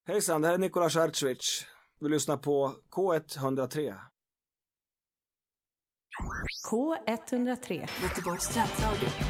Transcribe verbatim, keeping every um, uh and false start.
Hejsan, det här är Nikola Šarčević. Vi lyssnar på K etthundratre. K etthundratre. Göteborgs studentradio.